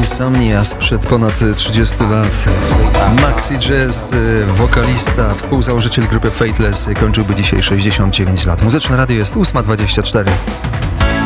Insomnia sprzed ponad 30 lat. Maxi Jazz, wokalista, współzałożyciel grupy Fateless, kończyłby dzisiaj 69 lat. Muzyczne Radio jest 8:24.